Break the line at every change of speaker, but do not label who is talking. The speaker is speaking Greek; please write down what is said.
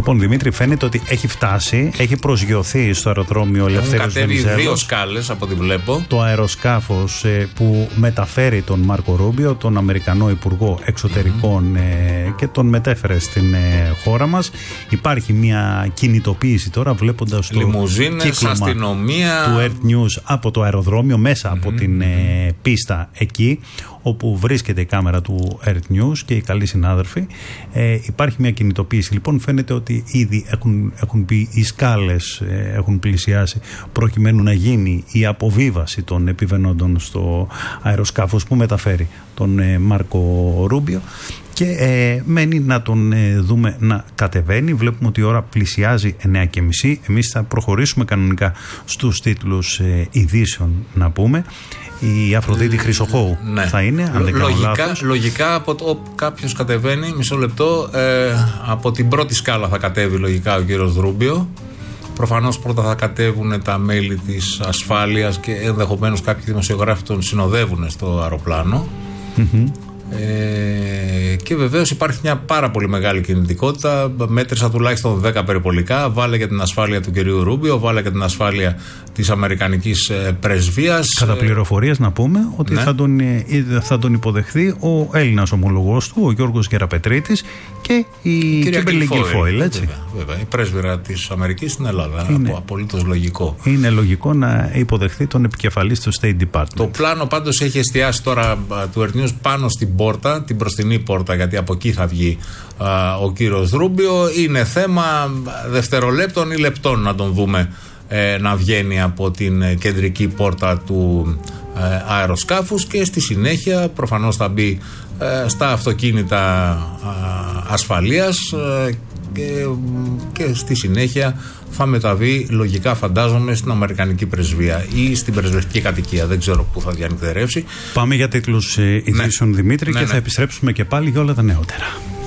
Λοιπόν, Δημήτρη, φαίνεται ότι έχει φτάσει, έχει προσγειωθεί στο αεροδρόμιο Ελευθέριος Βενιζέλος.
Έχουν κατέβει 2 σκάλες από ό,τι βλέπω.
Το αεροσκάφος που μεταφέρει τον Μάρκο Ρούμπιο, τον Αμερικανό Υπουργό Εξωτερικών, και τον μετέφερε στην χώρα μας. Υπάρχει μια κινητοποίηση τώρα, βλέποντας το
λιμουζίνες, αστυνομία
του Earth News από το αεροδρόμιο, μέσα από την πίστα εκεί, όπου βρίσκεται η κάμερα του Earth News και οι καλοί συνάδελφοι. Υπάρχει μια κινητοποίηση. Λοιπόν, φαίνεται ότι ήδη έχουν πει οι σκάλες, έχουν πλησιάσει προκειμένου να γίνει η αποβίβαση των επιβαινόντων στο αεροσκάφος που μεταφέρει τον Μάρκο Ρούμπιο. Και μένει να τον δούμε να κατεβαίνει. Βλέπουμε ότι η ώρα πλησιάζει 9:30. Εμείς θα προχωρήσουμε κανονικά στους τίτλους ειδήσεων, να πούμε. Η Αφροδίτη Χρυσοχώου θα είναι, αν δεν κάνω λάθος.
Λογικά, κάποιος κατεβαίνει, μισό λεπτό, από την πρώτη σκάλα θα κατέβει λογικά ο κύριος Ρούμπιο. Προφανώς πρώτα θα κατέβουν τα μέλη της ασφάλειας και ενδεχομένως κάποιοι δημοσιογράφοι τον συνοδεύουν στο αεροπλάνο. Και βεβαίως υπάρχει μια πάρα πολύ μεγάλη κινητικότητα. Μέτρησα τουλάχιστον 10 περιπολικά. Βάλε για την ασφάλεια του κυρίου Ρούμπιο, βάλε για την ασφάλεια της Αμερικανικής πρεσβείας.
Κατά πληροφορίες να πούμε ότι θα τον υποδεχθεί ο Έλληνας ομολογός του, ο Γιώργος Γεραπετρίτης, και η Κίμπερλι Γκιλφόιλ.
Βέβαια, η πρέσβυρα της Αμερικής στην Ελλάδα. Απολύτως λογικό.
Είναι λογικό να υποδεχθεί τον επικεφαλής του State Department.
Το πλάνο πάντως έχει εστιάσει τώρα του Earth News πάνω στην πόρτα, την μπροστινή πόρτα, γιατί από εκεί θα βγει ο κύριος Ρούμπιο. Είναι θέμα δευτερολέπτων ή λεπτών να τον δούμε να βγαίνει από την κεντρική πόρτα του αεροσκάφους, και στη συνέχεια προφανώς θα μπει στα αυτοκίνητα ασφαλείας και στη συνέχεια θα μεταβεί, λογικά φαντάζομαι, στην Αμερικανική πρεσβεία ή στην πρεσβευτική κατοικία. Δεν ξέρω πού θα διανυκτερεύσει.
Πάμε για τίτλους ειδήσεων, Δημήτρη, και θα επιστρέψουμε και πάλι για όλα τα νεότερα.